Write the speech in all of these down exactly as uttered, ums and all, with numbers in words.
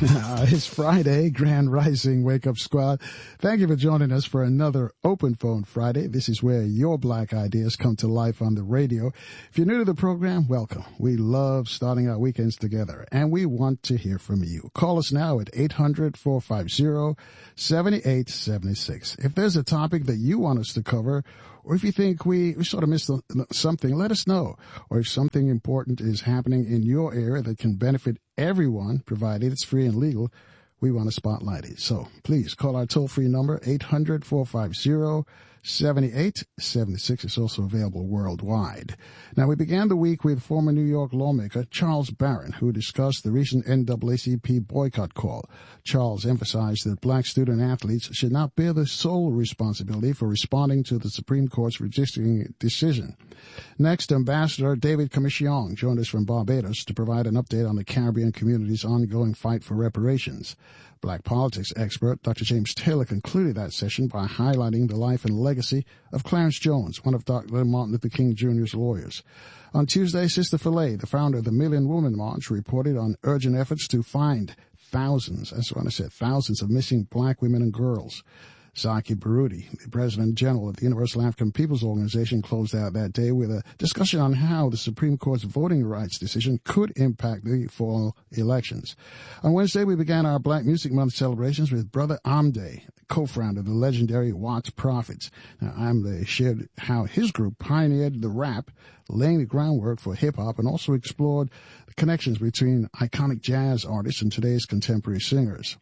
Uh, it's Friday, Grand Rising Wake Up Squad. Thank you for joining us for another Open Phone Friday. This is where your black ideas come to life on the radio. If you're new to the program, welcome. We love starting our weekends together, and we want to hear from you. Call us now at eight hundred, four five zero, seven eight seven six. If there's a topic that you want us to cover, or if you think we, we sort of missed something, let us know. Or if something important is happening in your area that can benefit everyone, provided it's free and legal, we want to spotlight it. So please call our toll-free number, eight hundred, four five zero, seven eight seven six. It's also available worldwide. Now, we began the week with former New York lawmaker Charles Barron, who discussed the recent N double A C P boycott call. Charles emphasized that black student athletes should not bear the sole responsibility for responding to the Supreme Court's redistricting decision. Next, Ambassador David Commission joined us from Barbados to provide an update on the Caribbean community's ongoing fight for reparations. Black politics expert Doctor James Taylor concluded that session by highlighting the life and legacy of Clarence Jones, one of Doctor Martin Luther King Junior's lawyers. On Tuesday, Sister Filet, the founder of the Million Woman March, reported on urgent efforts to find thousands, that's what I said, thousands of missing black women and girls. Zaki Baruti, the President General of the Universal African Peoples Organization, closed out that day with a discussion on how the Supreme Court's voting rights decision could impact the fall elections. On Wednesday, we began our Black Music Month celebrations with Brother Amde, co-founder of the legendary Watts Prophets. Now, Amde shared how his group pioneered the rap, laying the groundwork for hip-hop, and also explored the connections between iconic jazz artists and today's contemporary singers.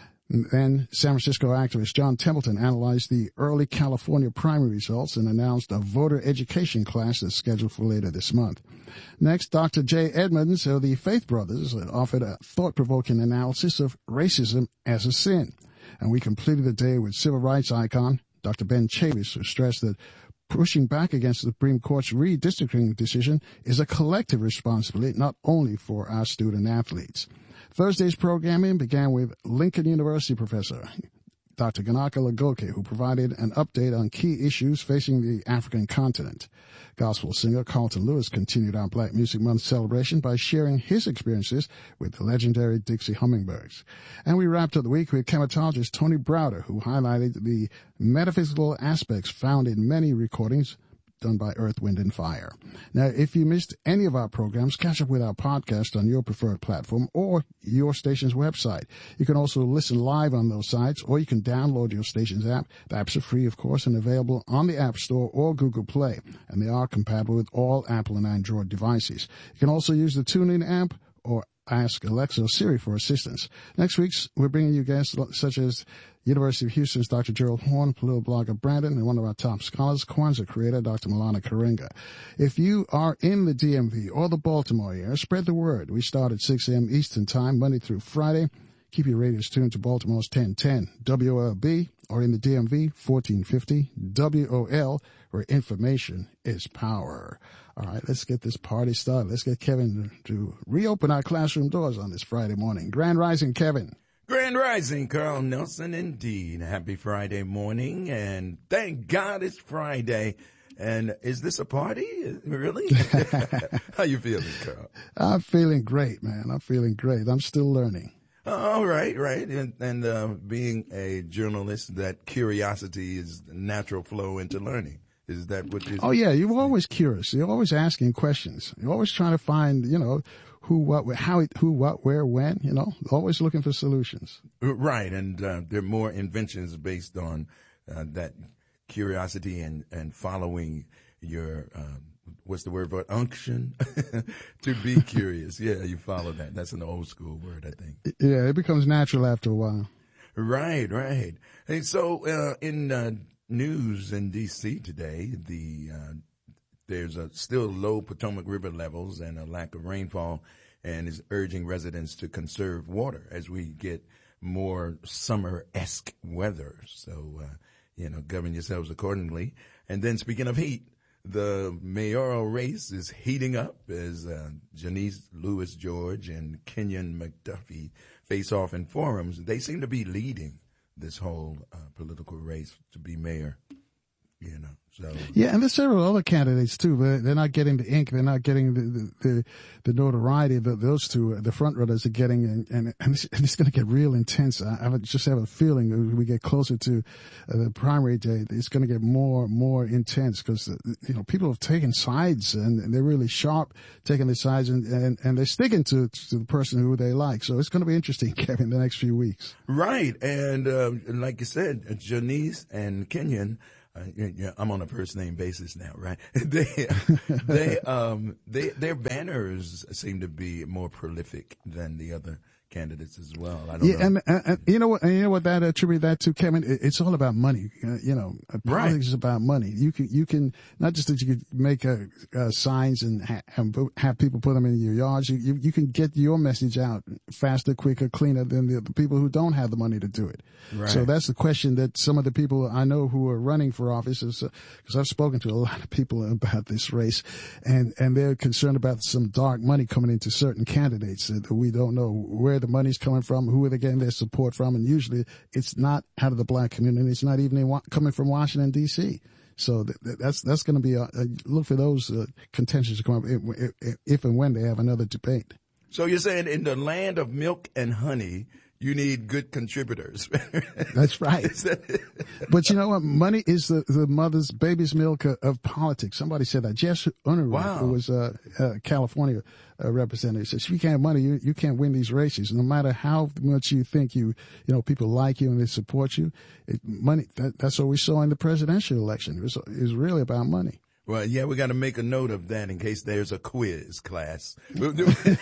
Then San Francisco activist John Templeton analyzed the early California primary results and announced a voter education class that's scheduled for later this month. Next, Doctor Jay Edmonds of the Faith Brothers offered a thought-provoking analysis of racism as a sin. And we completed the day with civil rights icon Doctor Ben Chavis, who stressed that pushing back against the Supreme Court's redistricting decision is a collective responsibility, not only for our student athletes. Thursday's programming began with Lincoln University professor Doctor Ganaka Lagoke, who provided an update on key issues facing the African continent. Gospel singer Carlton Lewis continued our Black Music Month celebration by sharing his experiences with the legendary Dixie Hummingbirds. And we wrapped up the week with chematologist Tony Browder, who highlighted the metaphysical aspects found in many recordings done by Earth, Wind, and Fire. Now, if you missed any of our programs, catch up with our podcast on your preferred platform or your station's website. You can also listen live on those sites, or you can download your station's app. The apps are free, of course, and available on the App Store or Google Play, and they are compatible with all Apple and Android devices. You can also use the TuneIn app or ask Alexa or Siri for assistance. Next week, we're bringing you guests such as University of Houston's Doctor Gerald Horn, political blogger Brandon, and one of our top scholars, Kwanzaa creator, Doctor Malana Karenga. If you are in the D M V or the Baltimore area, spread the word. We start at six a.m. Eastern Time, Monday through Friday. Keep your radios tuned to Baltimore's ten ten W O L B, or in the D M V, fourteen fifty W O L, where information is power. All right, let's get this party started. Let's get Kevin to reopen our classroom doors on this Friday morning. Grand Rising, Kevin. Grand Rising, Carl Nelson, indeed. Happy Friday morning, and thank God it's Friday. And is this a party? Really? How you feeling, Carl? I'm feeling great, man. I'm feeling great. I'm still learning. Oh, right, right. And, and uh, being a journalist, that curiosity is the natural flow into learning. Is that what you're Oh, yeah. You're always curious. You're always asking questions. You're always trying to find, you know, who, what, how, who, what, where, when, you know, always looking for solutions. Right. And uh, there are more inventions based on uh, that curiosity and, and following your, uh, what's the word for it? Unction to be curious. Yeah, you follow that. That's an old school word, I think. Yeah, it becomes natural after a while. Right, right. Hey, so uh, in uh, news in D C today, the uh, there's a still low Potomac River levels and a lack of rainfall, and is urging residents to conserve water as we get more summer-esque weather. So, uh, you know, govern yourselves accordingly. And then speaking of heat, the mayoral race is heating up as uh, Janice Lewis George and Kenyon McDuffie face off in forums. They seem to be leading this whole uh, political race to be mayor. you know. So yeah, and there's several other candidates too, but they're not getting the ink, they're not getting the the, the, the notoriety that those two, the front runners, are getting, and and, and it's, it's going to get real intense. I, I just have a feeling as we get closer to uh, the primary day, it's going to get more more intense because uh, you know people have taken sides and, and they're really sharp taking the sides, and, and and they're sticking to to the person who they like. So it's going to be interesting, Kevin, the next few weeks. Right, and uh, like you said, Janice and Kenyon. Uh, yeah, I'm on a first name basis now, right? they, they, um, they, their banners seem to be more prolific than the other candidates as well. I don't yeah, know. and, and you know what? And you know what that attribute that to, Kevin? It, it's all about money. Uh, you know, uh, Right. politics is about money. You can, you can not just that you could make uh, uh, signs and ha- have, have people put them in your yards. You, you, you can get your message out faster, quicker, cleaner than the, the people who don't have the money to do it. Right. So that's the question that some of the people I know who are running for office is, because uh, I've spoken to a lot of people about this race, and and they're concerned about some dark money coming into certain candidates that we don't know where the money's coming from, who are they getting their support from, and usually it's not out of the black community. It's not even in, coming from Washington D C. So th- that's that's going to be a, a look for those uh, contentions to come up if, if, if and when they have another debate. So you're saying in the land of milk and honey, you need good contributors. That's right. But you know what? Money is the, the mother's baby's milk of, of politics. Somebody said that. Jess Unruh, Wow. who was a, a California uh, representative, says if you can't have money, you, you can't win these races. No matter how much you think you, you know, people like you and they support you, it, money. That, that's what we saw in the presidential election. It was, it was really about money. Well, yeah, we got to make a note of that in case there's a quiz class. Make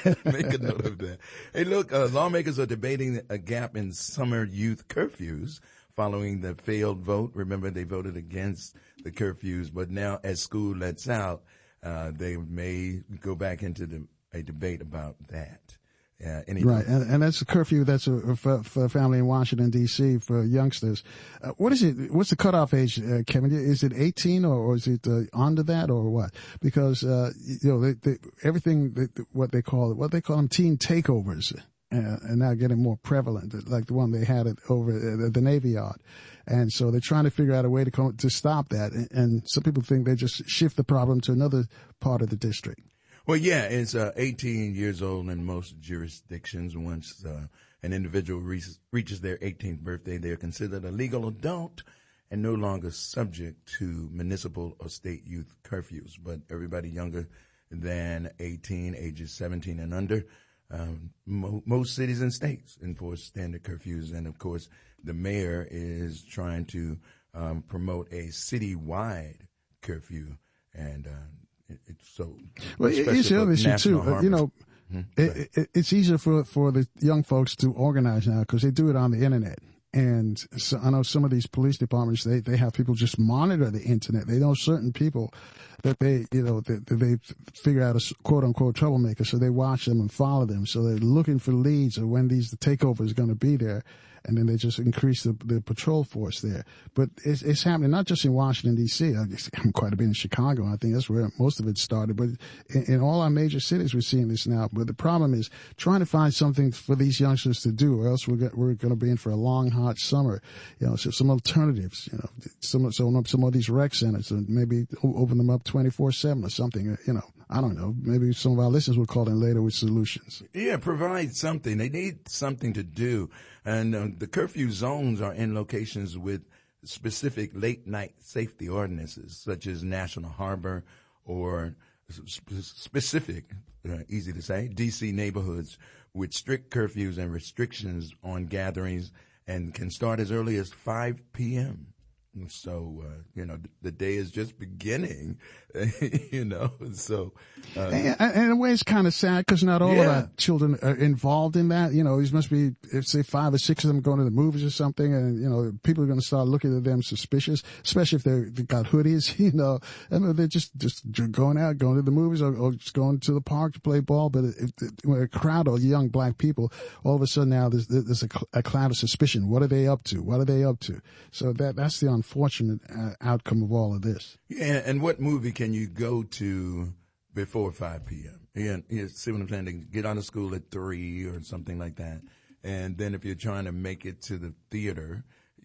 a note of that. Hey, look, uh, lawmakers are debating a gap in summer youth curfews following the failed vote. Remember, they voted against the curfews, but now as school lets out, uh, they may go back into the, a debate about that. Uh, any right, and, and that's a curfew that's a, for, for a family in Washington, D C for youngsters. Uh, what is it? What's the cutoff age, uh, Kevin? Is it eighteen or, or is it uh, under that or what? Because, uh, you know, they, they, everything, they, what they call it, what they call them teen takeovers, uh, are now getting more prevalent, like the one they had at, over at the Navy Yard. And so they're trying to figure out a way to come, to stop that. And, and some people think they just shift the problem to another part of the district. Well, yeah, it's uh, eighteen years old in most jurisdictions. Once uh, an individual re- reaches their eighteenth birthday, they're considered a legal adult and no longer subject to municipal or state youth curfews. But everybody younger than eighteen, ages seventeen and under, um, mo- most cities and states enforce standard curfews. And, of course, the mayor is trying to um, promote a citywide curfew. And uh It, it's so. Well, it's the other issue too. Uh, you know, hmm it, it, it's easier for for the young folks to organize now because they do it on the internet. And so I know some of these police departments, they, they have people just monitor the internet. They know certain people that they, you know, that, that they figure out a quote unquote troublemaker. So they watch them and follow them. So they're looking for leads of when these, the takeover is going to be there. And then they just increase the, the patrol force there. But it's, it's happening not just in Washington, D C. I'm quite a bit in Chicago. I think that's where most of it started. But in, in all our major cities, we're seeing this now. But the problem is trying to find something for these youngsters to do, or else we're, go, we're going to be in for a long, hot summer. You know, so some alternatives, you know, some, some, some of these rec centers, and maybe open them up twenty-four seven or something, you know. I don't know. Maybe some of our listeners will call in later with solutions. Yeah, provide something. They need something to do. And uh, the curfew zones are in locations with specific late-night safety ordinances, such as National Harbor or sp- specific, uh, easy to say, D C neighborhoods with strict curfews and restrictions on gatherings and can start as early as five p.m. So, uh, you know, the day is just beginning, you know, so. Uh, and, and in a way, it's kind of sad because not all yeah. of our children are involved in that. You know, these must be, if say five or six of them going to the movies or something, and, you know, people are going to start looking at them suspicious, especially if they're, they've got hoodies, you know, and they're just, just going out, going to the movies or, or just going to the park to play ball. But if, if, when a crowd of young black people, all of a sudden now there's, there's a, a cloud of suspicion. What are they up to? What are they up to? So that, that's the unfortunate Unfortunate uh, outcome of all of this. Yeah, and what movie can you go to before five p.m.? Yeah, you see what I'm saying? They get out of school at three or something like that. And then if you're trying to make it to the theater,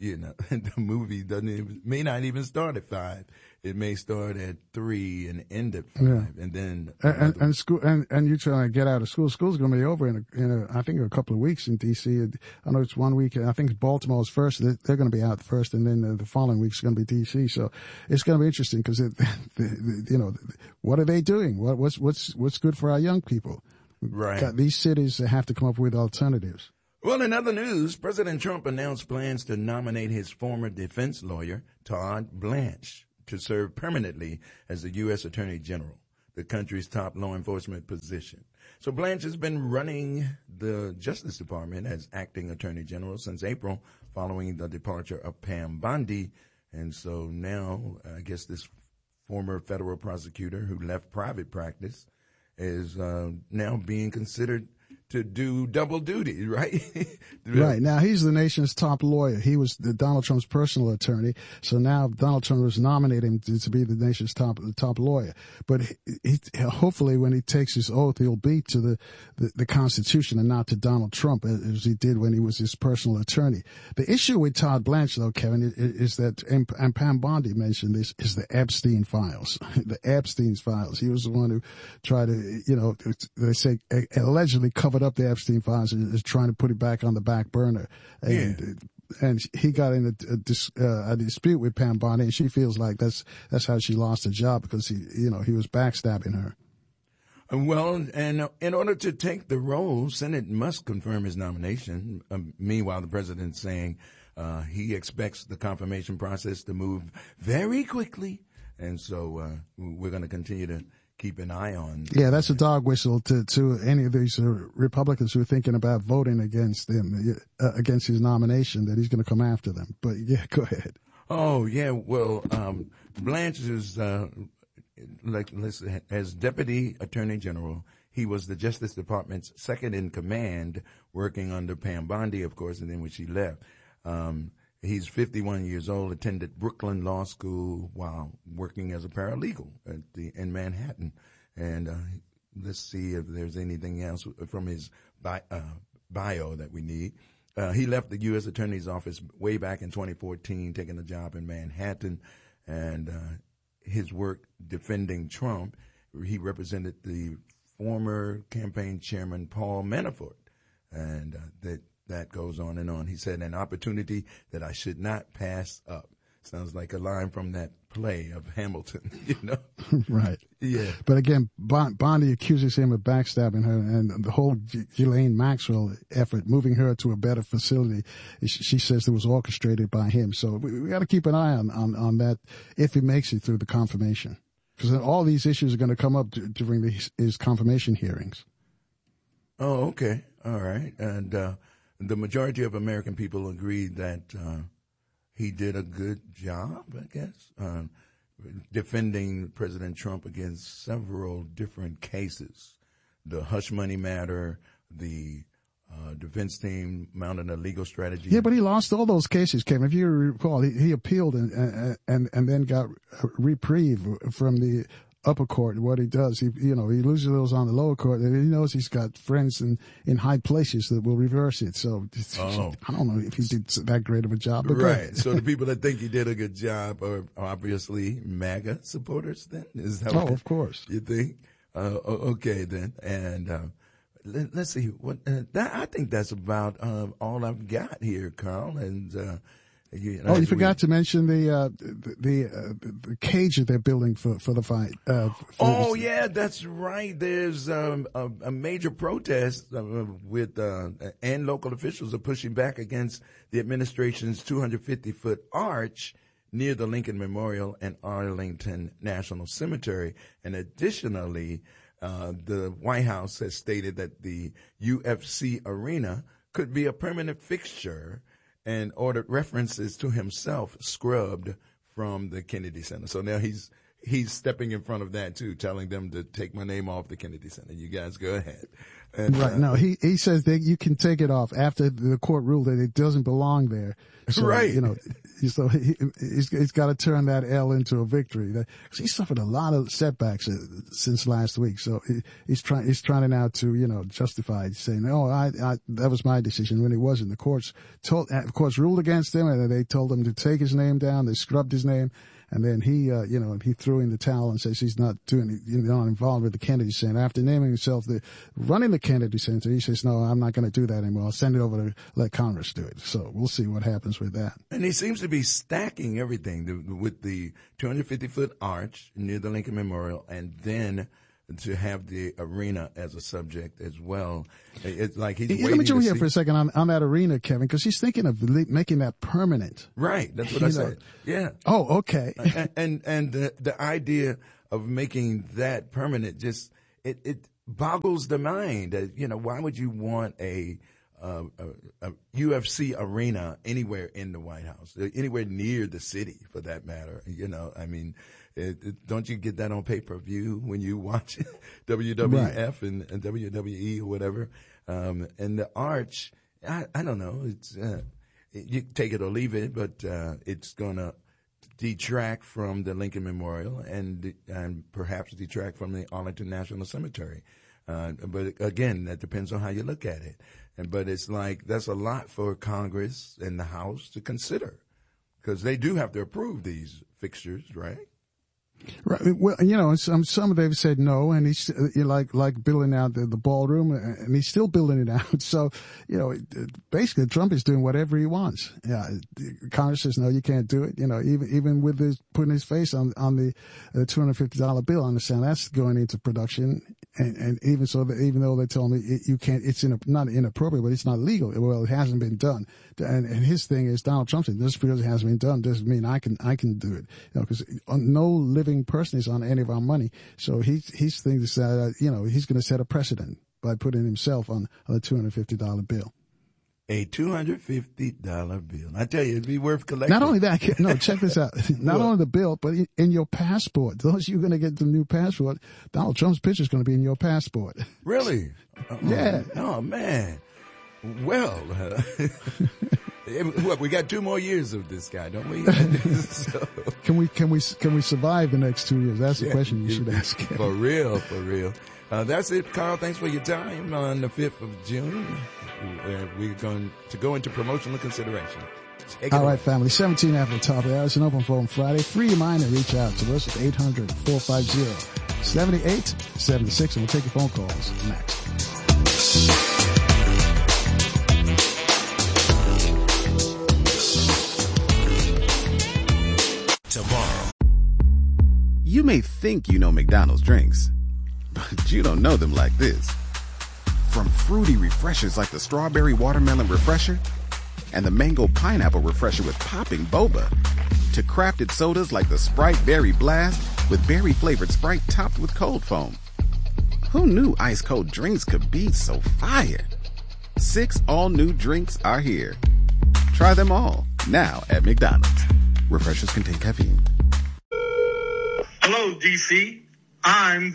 you know, the movie doesn't even, may not even start at five. It may start at three and end at five, yeah. and then and, and, and school and and you trying to get out of school. School's going to be over in a, in a, I think a couple of weeks in D C. I know it's one week. I think Baltimore's first. They're going to be out first, and then the, the following week's going to be D C. So it's going to be interesting because it, you know, what are they doing? What what's what's what's good for our young people? Right. These cities have to come up with alternatives. Well, in other news, President Trump announced plans to nominate his former defense lawyer, Todd Blanche, to serve permanently as the U S Attorney General, the country's top law enforcement position. So Blanche has been running the Justice Department as acting Attorney General since April, following the departure of Pam Bondi. And so now, I guess this former federal prosecutor who left private practice is uh, now being considered to do double duty, right? Right. Now, he's the nation's top lawyer. He was the Donald Trump's personal attorney. So now Donald Trump was nominating him to, to be the nation's top top lawyer. But he, he, hopefully when he takes his oath, he'll be to the, the, the Constitution and not to Donald Trump, as he did when he was his personal attorney. The issue with Todd Blanche, though, Kevin, is, is that, and, and Pam Bondi mentioned this, is the Epstein files. The Epstein files. He was the one who tried to, you know, they say allegedly covered up the Epstein files and is trying to put it back on the back burner. And, yeah. and he got in a, a, dis, uh, a dispute with Pam Bondi, and she feels like that's that's how she lost her job, because he, you know, he was backstabbing her. Well, and in order to take the role, Senate must confirm his nomination. Um, meanwhile, the president's saying uh, he expects the confirmation process to move very quickly, and so uh, we're going to continue to keep an eye on. Yeah, that's a dog whistle to, to any of these uh, Republicans who are thinking about voting against him, uh, against his nomination, that he's going to come after them. But yeah, go ahead. Oh, yeah. Well, um, Blanche is, uh, like, listen, as Deputy Attorney General, he was the Justice Department's second in command, working under Pam Bondi, of course, and then when she left. Um, He's fifty-one years old, attended Brooklyn Law School while working as a paralegal at the, in Manhattan. And uh, let's see if there's anything else from his bi- uh, bio that we need. Uh, he left the U S Attorney's Office way back in twenty fourteen, taking a job in Manhattan. And uh, his work defending Trump, he represented the former campaign chairman, Paul Manafort. And uh, that That goes on and on. He said, an opportunity that I should not pass up. Sounds like a line from that play of Hamilton, you know? Right. Yeah. But again, Bondi accuses him of backstabbing her, and the whole Ghislaine Maxwell effort, moving her to a better facility, she says it was orchestrated by him. So we, we got to keep an eye on, on, on that if he makes it through the confirmation. Because all these issues are going to come up during the, his confirmation hearings. Oh, okay. All right. And, uh, the majority of American people agree that uh, he did a good job, I guess, uh, defending President Trump against several different cases. The hush money matter, the uh, defense team mounted a legal strategy. Yeah, but he lost all those cases, Kevin. If you recall, he, he appealed and, and and and then got reprieve from the upper court. What he does, he you know, he loses those on the lower court, and he knows he's got friends in, in high places that will reverse it. So oh. I don't know if he did that great of a job. But right. So the people that think he did a good job are obviously MAGA supporters. Then is that? Oh, what of course. You think? Uh, okay, then. And uh, let, let's see. What uh, that, I think that's about uh, all I've got here, Carl. And uh, You, oh, you forgot we, to mention the uh, the the, uh, the cage that they're building for for the fight. Uh, for oh this. Yeah, that's right. There's um, a, a major protest uh, with uh, and local officials are pushing back against the administration's two hundred fifty foot arch near the Lincoln Memorial and Arlington National Cemetery. And additionally, uh, the White House has stated that the U F C arena could be a permanent fixture, and ordered references to himself scrubbed from the Kennedy Center. So now he's he's stepping in front of that too, telling them to take my name off the Kennedy Center. You guys go ahead. And, right. Uh, no, he, he says that you can take it off after the court ruled that it doesn't belong there. So, right. You know, so he, he's, he's got to turn that L into a victory. Because he suffered a lot of setbacks since last week. So he, he's trying, he's trying now to, you know, justify saying, oh, I, I, that was my decision when it wasn't. The courts told, the courts ruled against him and they told him to take his name down. They scrubbed his name. And then he, uh, you know, he threw in the towel and says he's not doing, you know, not involved with the Kennedy Center. After naming himself the running the Kennedy Center, he says, "No, I'm not going to do that anymore. I'll send it over to let Congress do it." So we'll see what happens with that. And he seems to be stacking everything with the two hundred fifty foot arch near the Lincoln Memorial, and then to have the arena as a subject as well. It's like he's waiting. Let me join you see. for a second on, on that arena, Kevin, because he's thinking of making that permanent. Right. That's what I You said. know. Yeah. Oh, okay. and and, and the, the idea of making that permanent just it, it boggles the mind. That, you know, why would you want a, uh, a, a U F C arena anywhere in the White House, anywhere near the city, for that matter? You know, I mean. It, it, don't you get that on pay-per-view when you watch W W F right. and, and W W E or whatever? Um, and the arch, I, I don't know. It's uh, it, you take it or leave it, but uh, it's going to detract from the Lincoln Memorial and and perhaps detract from the Arlington National Cemetery. Uh, but again, that depends on how you look at it. And but it's like that's a lot for Congress and the House to consider, because they do have to approve these fixtures, right? Right. Well, you know, some some of them said no, and he's uh, like like building out the, the ballroom, and he's still building it out. So, you know, basically Trump is doing whatever he wants. Yeah, Congress says no, you can't do it. You know, even even with his putting his face on on the uh, two hundred fifty dollar bill, I understand that's going into production, and, and even so, that even though they told me it, you can't, it's in, not inappropriate, but it's not legal. Well, it hasn't been done, and, and his thing is Donald Trump said just because it hasn't been done doesn't mean I can I can do it. You know, because no living person is on any of our money. So he, he's thinking that, uh, you know, he's going to set a precedent by putting himself on, on a two hundred fifty dollar bill. A two hundred fifty dollar bill. I tell you, it'd be worth collecting. Not only that, no, check this out. Not only the bill, but in, in your passport. Those you're going to get the new passport, Donald Trump's picture is going to be in your passport. Really? Oh, yeah. Oh, man. Well, uh, look, we got two more years of this guy, don't we? So. Can we can we can we survive the next two years? That's the yeah, question you should ask. For real, for real. Uh, that's it, Carl. Thanks for your time on the fifth of June. Where we're going to go into promotional consideration. Take All right, away. family. seventeen after the top of the hour. It's an open phone Friday. Free your mind and reach out to us at eight hundred, four five zero, seven eight seven six, and we'll take your phone calls next. Tomorrow. You may think you know McDonald's drinks, but you don't know them like this. From fruity refreshers like the Strawberry Watermelon Refresher and the Mango Pineapple Refresher with popping boba, to crafted sodas like the Sprite Berry Blast with berry-flavored Sprite topped with cold foam. Who knew ice-cold drinks could be so fire? Six all-new drinks are here. Try them all, now at McDonald's. Refreshers contain caffeine. Hello, D C. I'm